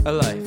alive.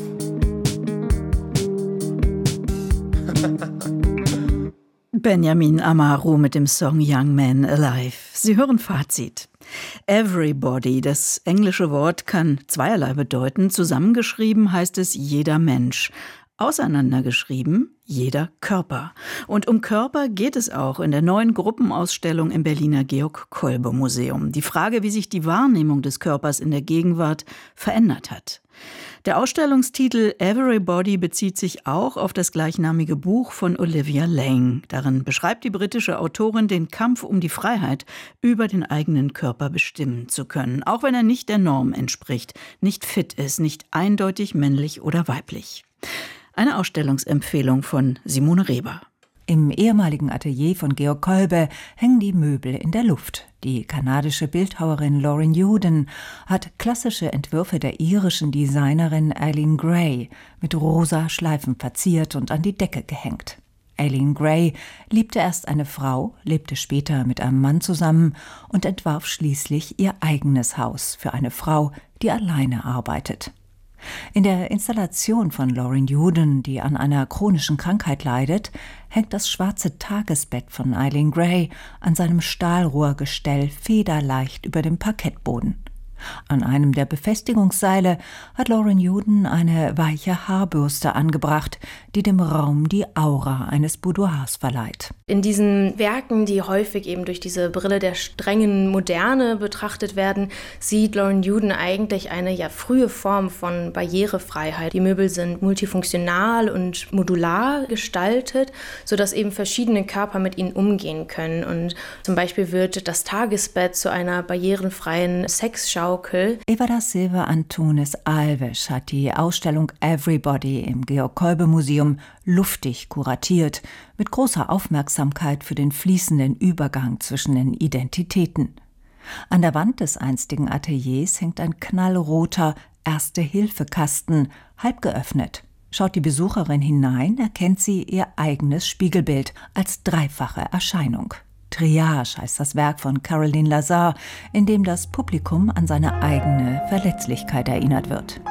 Benjamin Amaro mit dem Song Young Man Alive. Sie hören Fazit. Everybody, das englische Wort, kann zweierlei bedeuten. Zusammengeschrieben heißt es jeder Mensch. Auseinandergeschrieben jeder Körper. Und um Körper geht es auch in der neuen Gruppenausstellung im Berliner Georg-Kolbe-Museum. Die Frage, wie sich die Wahrnehmung des Körpers in der Gegenwart verändert hat. Der Ausstellungstitel Everybody bezieht sich auch auf das gleichnamige Buch von Olivia Laing. Darin beschreibt die britische Autorin den Kampf um die Freiheit, über den eigenen Körper bestimmen zu können, auch wenn er nicht der Norm entspricht, nicht fit ist, nicht eindeutig männlich oder weiblich. Eine Ausstellungsempfehlung von Simone Reber. Im ehemaligen Atelier von Georg Kolbe hängen die Möbel in der Luft. Die kanadische Bildhauerin Lauren Uden hat klassische Entwürfe der irischen Designerin Eileen Gray mit rosa Schleifen verziert und an die Decke gehängt. Eileen Gray liebte erst eine Frau, lebte später mit einem Mann zusammen und entwarf schließlich ihr eigenes Haus für eine Frau, die alleine arbeitet. In der Installation von Lauren Uden, die an einer chronischen Krankheit leidet, hängt das schwarze Tagesbett von Eileen Gray an seinem Stahlrohrgestell federleicht über dem Parkettboden. An einem der Befestigungsseile hat Lauren Uden eine weiche Haarbürste angebracht, die dem Raum die Aura eines Boudoirs verleiht. In diesen Werken, die häufig eben durch diese Brille der strengen Moderne betrachtet werden, sieht Lauren Uden eigentlich eine frühe Form von Barrierefreiheit. Die Möbel sind multifunktional und modular gestaltet, sodass eben verschiedene Körper mit ihnen umgehen können. Und zum Beispiel wird das Tagesbett zu einer barrierenfreien Sexschaukel. Eva da Silva Antunes Alves hat die Ausstellung Everybody im Georg-Kolbe-Museum luftig kuratiert, mit großer Aufmerksamkeit für den fließenden Übergang zwischen den Identitäten. An der Wand des einstigen Ateliers hängt ein knallroter Erste-Hilfe-Kasten, halb geöffnet. Schaut die Besucherin hinein, erkennt sie ihr eigenes Spiegelbild als dreifache Erscheinung. Triage heißt das Werk von Caroline Lazar, in dem das Publikum an seine eigene Verletzlichkeit erinnert wird.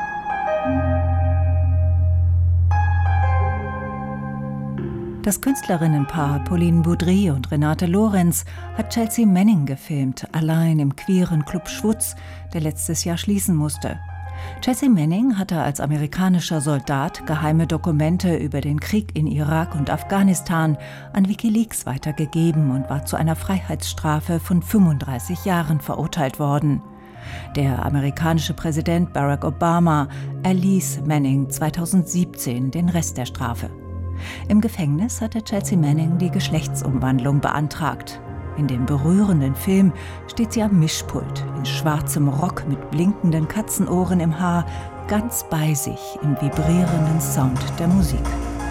Das Künstlerinnenpaar Pauline Boudry und Renate Lorenz hat Chelsea Manning gefilmt, allein im queeren Club Schwutz, der letztes Jahr schließen musste. Chelsea Manning hatte als amerikanischer Soldat geheime Dokumente über den Krieg in Irak und Afghanistan an WikiLeaks weitergegeben und war zu einer Freiheitsstrafe von 35 Jahren verurteilt worden. Der amerikanische Präsident Barack Obama erließ Manning 2017 den Rest der Strafe. Im Gefängnis hatte Chelsea Manning die Geschlechtsumwandlung beantragt. In dem berührenden Film steht sie am Mischpult, in schwarzem Rock mit blinkenden Katzenohren im Haar, ganz bei sich im vibrierenden Sound der Musik.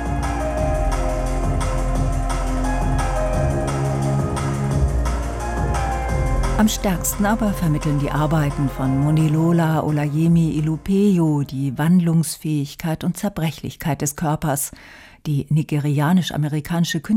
Am stärksten aber vermitteln die Arbeiten von Monilola Olayemi Ilupeyo die Wandlungsfähigkeit und Zerbrechlichkeit des Körpers. Die nigerianisch-amerikanische